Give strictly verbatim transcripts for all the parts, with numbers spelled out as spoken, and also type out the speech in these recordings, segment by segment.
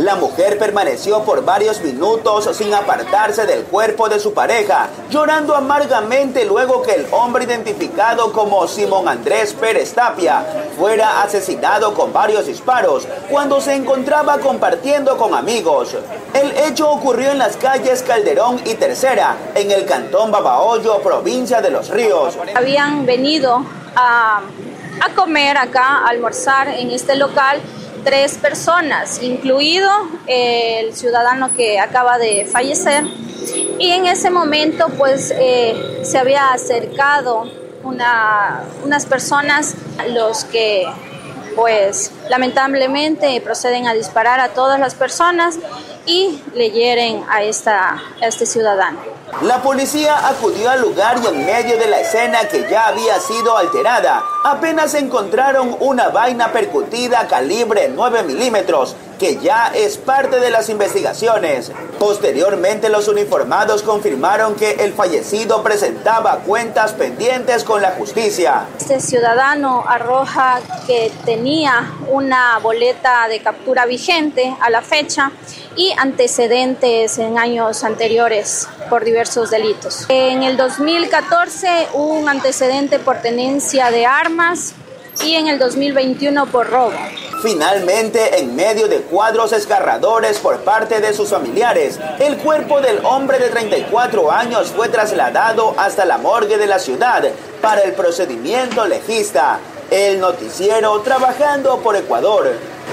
La mujer permaneció por varios minutos sin apartarse del cuerpo de su pareja, llorando amargamente luego que el hombre identificado como Simón Andrés Pérez Tapia fuera asesinado con varios disparos cuando se encontraba compartiendo con amigos. El hecho ocurrió en las calles Calderón y Tercera, en el cantón Babahoyo, provincia de Los Ríos. Habían venido a, a comer acá, a almorzar en este local, tres personas, incluido el ciudadano que acaba de fallecer, y en ese momento pues eh, se había acercado una, unas personas, los que pues lamentablemente proceden a disparar a todas las personas y le hieren a, esta, a este ciudadano. La policía acudió al lugar y en medio de la escena, que ya había sido alterada, apenas encontraron una vaina percutida calibre nueve milímetros, que ya es parte de las investigaciones. Posteriormente, los uniformados confirmaron que el fallecido presentaba cuentas pendientes con la justicia. Este ciudadano arroja que tenía una boleta de captura vigente a la fecha y antecedentes en años anteriores por diversos delitos. En el dos mil catorce hubo un antecedente por tenencia de armas y en el dos mil veintiuno por robo. Finalmente, en medio de cuadros escarradores por parte de sus familiares, el cuerpo del hombre de treinta y cuatro años fue trasladado hasta la morgue de la ciudad para el procedimiento legista. El noticiero Trabajando por Ecuador.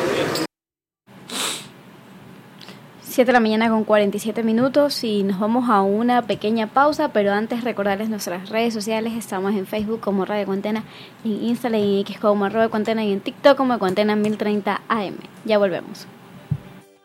siete de la mañana con cuarenta y siete minutos y nos vamos a una pequeña pausa, pero antes recordarles nuestras redes sociales. Estamos en Facebook como Radio Cuantena, en Instagram y en X como arroba Cuantena y en TikTok como Cuantena mil treinta A M. Ya volvemos.